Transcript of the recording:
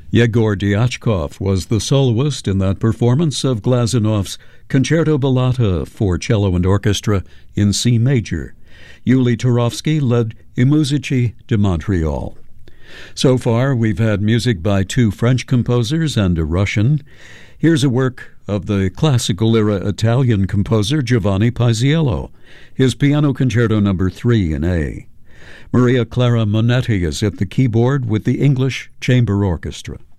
Yegor Diachkov was the soloist in that performance of Glazanov's Concerto Ballata for cello and orchestra in C major. Yuli Turovsky led I Musici de Montreal. So far, we've had music by two French composers and a Russian. Here's a work of the classical-era Italian composer Giovanni Paisiello, his Piano Concerto No. 3 in A. Maria Clara Monetti is at the keyboard with the English Chamber Orchestra.